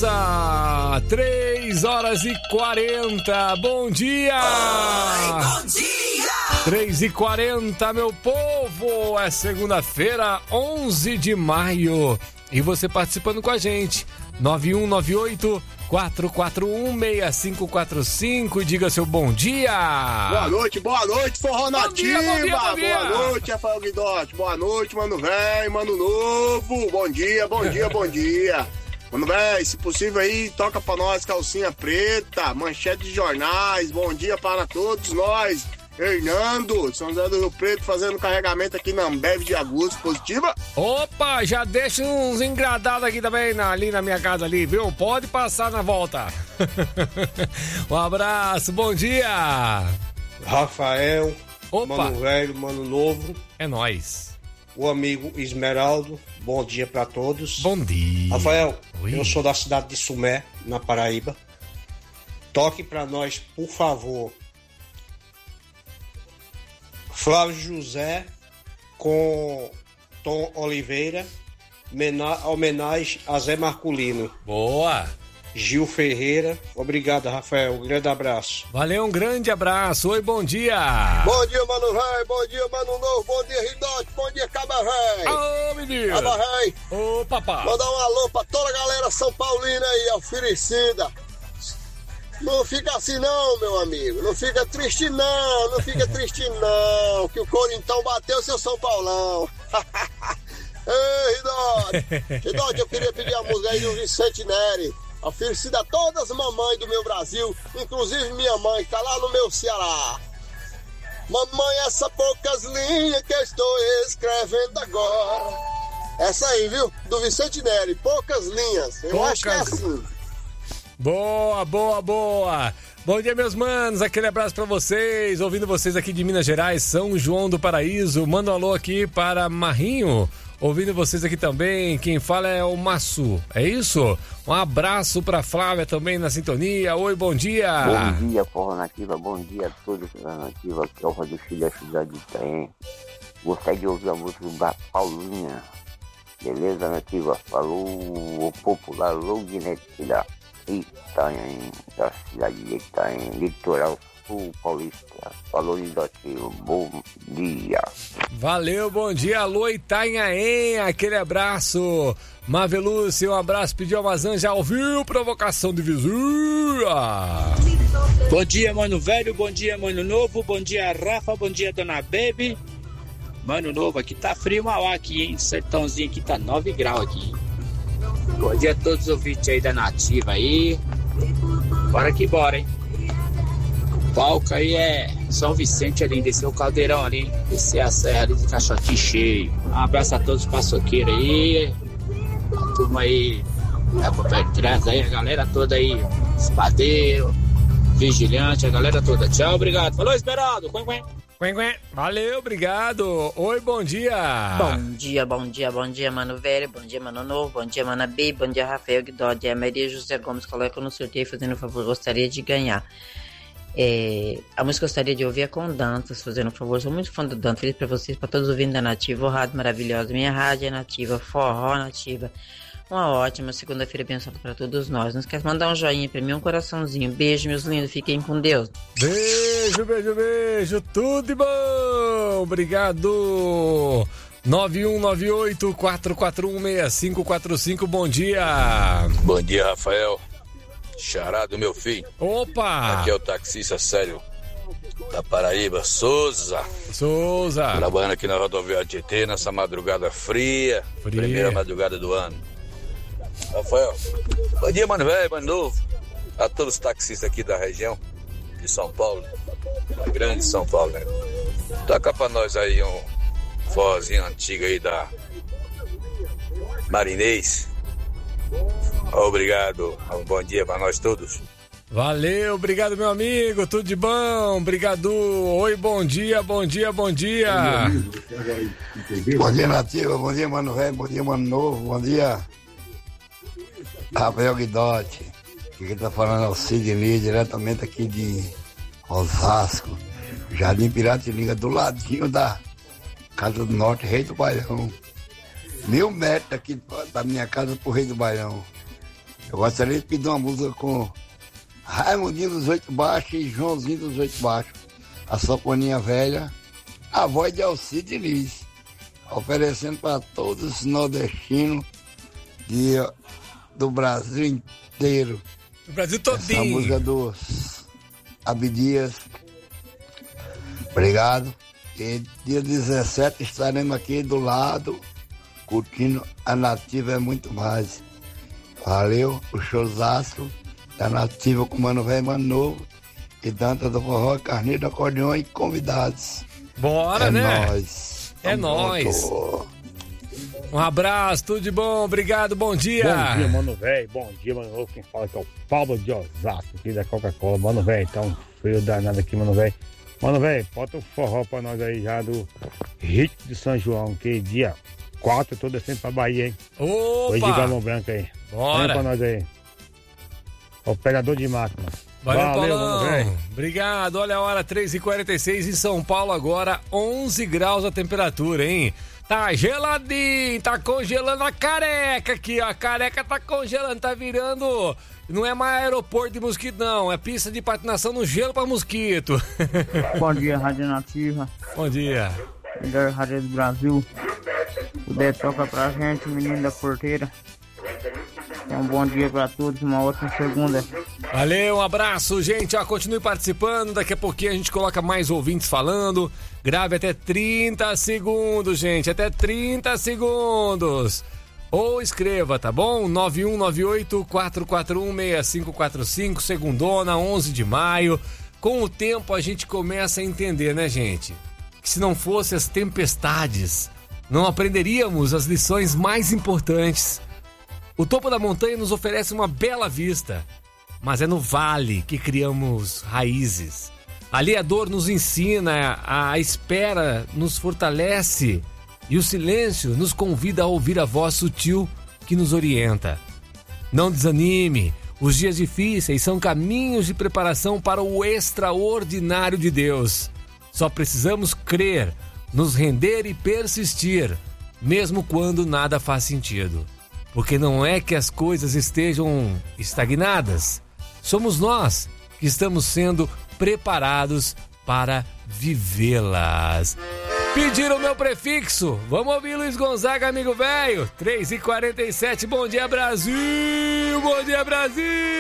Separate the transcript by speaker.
Speaker 1: Nossa, 3h40, bom dia!
Speaker 2: Oi, bom dia!
Speaker 1: 3h40, meu povo, é segunda-feira, 11 de maio, e você participando com a gente, 9198-441-6545, diga seu bom dia!
Speaker 3: Boa noite, Forró Nativa!
Speaker 1: Bom dia.
Speaker 3: Boa noite, Rafael Guidotti, boa noite, mano velho, mano novo, bom dia! Mano velho, se possível aí, toca pra nós calcinha preta, manchete de jornais, bom dia para todos nós. Hernando, São José do Rio Preto, fazendo carregamento aqui na Ambev de Augusto, positiva?
Speaker 1: Opa, já deixa uns engradados aqui também, ali na minha casa ali, viu? Pode passar na volta. Um abraço, bom dia.
Speaker 4: Rafael,
Speaker 1: Opa.
Speaker 4: Mano velho, mano novo.
Speaker 1: É nóis.
Speaker 4: O amigo Esmeraldo, bom dia pra todos.
Speaker 1: Bom dia.
Speaker 4: Rafael,
Speaker 1: Oi.
Speaker 4: eu sou da cidade de Sumé, na Paraíba. Toque pra nós, por favor, Flávio José com Tom Oliveira, homenagem a Zé Marculino.
Speaker 1: Boa.
Speaker 4: Gil Ferreira, obrigado, Rafael, um grande abraço.
Speaker 1: Valeu, um grande abraço. Oi, bom dia.
Speaker 3: Bom dia, mano velho, bom dia, mano novo, bom dia, Ridote, bom dia, Caba velho.
Speaker 1: Ô, menino.
Speaker 3: Caba velho.
Speaker 1: Ô, papá.
Speaker 3: Mandar um alô pra toda a galera São Paulina aí, oferecida. Não fica assim não, meu amigo. Não fica triste não, que o Corintão bateu seu São Paulão. Ei, Ridote, eu queria pedir a música aí do Vicente Neri. Oferecida a todas as mamães do meu Brasil, inclusive minha mãe, que tá lá no meu Ceará. Mamãe, essa poucas linhas que eu estou escrevendo agora. Essa aí, viu? Do Vicente Neri, poucas linhas. Eu acho que é assim.
Speaker 1: Boa. Bom dia, meus manos, aquele abraço pra vocês, ouvindo vocês aqui de Minas Gerais, São João do Paraíso. Manda um alô aqui para Marrinho, ouvindo vocês aqui também. Quem fala é o Massu, é isso? Um abraço pra Flávia também na sintonia. Oi, bom dia.
Speaker 5: Bom dia, Forró Nativa, bom dia a todos da Nativa, que é o Rodo Filho da cidade de Itaém. Gostaria de ouvir a música da Paulinha, beleza, Nativa? Falou o popular Loginete da Itaém, da cidade de Itaém, litoral sul paulista. Falou, Lidotinho, bom dia.
Speaker 1: Valeu, bom dia, alô Itanhaém, aquele abraço. Mavelúcia, um abraço, pediu a Mazan, já ouviu provocação de visura.
Speaker 6: Bom dia, mano velho, bom dia, mano novo, bom dia, Rafa, bom dia, dona Baby. Mano novo, aqui tá frio Mauá aqui, hein, sertãozinho aqui tá 9 graus aqui. Bom dia a todos os ouvintes aí da Nativa aí. Bora que bora, hein. O palco aí é São Vicente ali, descer o Caldeirão ali, descer a serra ali de Caixote cheio. Um abraço a todos os paçoqueiros aí, a turma aí, a Copertrans aí, a galera toda aí, espadeiro, vigilante, a galera toda. Tchau, obrigado. Falou, Esperado.
Speaker 1: Valeu, obrigado. Oi, bom dia.
Speaker 7: Bom dia, mano velho, bom dia, mano novo, bom dia, mana B, bom dia, Rafael Guidotti, a Maria José Gomes, coloca no sorteio, fazendo um favor, gostaria de ganhar. A música que eu gostaria de ouvir é com Dantas, fazendo um favor, sou muito fã do Dantas, feliz pra vocês, pra todos ouvindo da Nativa, rádio maravilhosa, minha rádio é Nativa, Forró Nativa. Uma ótima segunda-feira abençoada pra todos nós. Não esquece de mandar um joinha pra mim, um coraçãozinho. Beijo, meus lindos. Fiquem com Deus.
Speaker 1: Beijo. Tudo de bom. Obrigado. 9198-441-6545. Bom dia.
Speaker 8: Bom dia, Rafael. Xará do meu filho.
Speaker 1: Opa.
Speaker 8: Aqui é o taxista sério da Paraíba, Souza. Trabalhando aqui na rodoviária Tietê, nessa madrugada fria. Primeira madrugada do ano. Rafael, bom dia, mano velho, mano novo, a todos os taxistas aqui da região de São Paulo, da grande São Paulo, né? Toca pra nós aí um forrozinho antigo aí da Marinês. Obrigado, um bom dia pra nós todos.
Speaker 1: Valeu, obrigado, meu amigo, tudo de bom, obrigado. Oi, bom dia.
Speaker 9: Bom dia, Nativa, bom dia, mano velho, bom dia, mano novo, bom dia, Rafael Guidotti. Quem tá falando é o Sidney, diretamente aqui de Osasco, Jardim Piratininga, do ladinho da Casa do Norte, Rei do Baião. 1000 metros aqui da minha casa pro Rei do Baião. Eu gostaria de pedir uma música com Raimundinho dos Oito Baixos e Joãozinho dos Oito Baixos. A sanfoninha velha, a voz de Alcide Liz, oferecendo para todos os nordestinos do Brasil inteiro.
Speaker 1: O Brasil todinho.
Speaker 9: Essa música dos Abdias. Obrigado. E dia 17 estaremos aqui do lado, curtindo a Nativa é muito mais. Valeu, o showzaço da Nativa com Mano Velho e Mano Novo. E Danta do Forró, Carneiro do Acordeão e convidados.
Speaker 1: Bora, né?
Speaker 9: Nóis.
Speaker 1: É nóis. Um abraço, tudo de bom, obrigado, bom dia.
Speaker 10: Bom dia, Mano Velho, bom dia, Mano Novo. Quem fala aqui é o Paulo de Osasco, aqui da Coca-Cola. Mano Velho, tá um frio danado aqui, Mano Velho. Mano Velho, bota o forró pra nós aí já do Ritmo de São João, que dia 4 eu tô descendo pra Bahia, hein?
Speaker 1: Opa!
Speaker 10: Hoje de Galão Branco aí.
Speaker 1: Bora!
Speaker 10: Vem pra nós aí. Operador de máquina.
Speaker 1: Valeu, Paulão. Obrigado. Olha a hora, 3h46 em São Paulo agora, 11 graus a temperatura, hein? Tá geladinho, tá congelando a careca aqui, ó. A careca tá congelando, tá virando... Não é mais aeroporto de mosquito, não. É pista de patinação no gelo pra mosquito.
Speaker 11: Bom dia, Rádio Nativa.
Speaker 1: Bom dia.
Speaker 11: Melhor rádio do Brasil. Puder toca pra gente, menino da porteira. Um bom dia pra todos, uma ótima segunda.
Speaker 1: Valeu, um abraço, gente. Ó, continue participando. Daqui a pouquinho a gente coloca mais ouvintes falando. Grave até 30 segundos, gente. Até 30 segundos. Ou escreva, tá bom? 9198-441-6545, segundona, 11 de maio. Com o tempo a gente começa a entender, né, gente? Que se não fossem as tempestades, não aprenderíamos as lições mais importantes. O topo da montanha nos oferece uma bela vista, mas é no vale que criamos raízes. Ali a dor nos ensina, a espera nos fortalece e o silêncio nos convida a ouvir a voz sutil que nos orienta. Não desanime, os dias difíceis são caminhos de preparação para o extraordinário de Deus. Só precisamos crer, nos render e persistir, mesmo quando nada faz sentido. Porque não é que as coisas estejam estagnadas, somos nós que estamos sendo preparados para vivê-las. Pediram o meu prefixo, vamos ouvir Luiz Gonzaga, amigo velho. 3h47, bom dia Brasil, bom dia Brasil.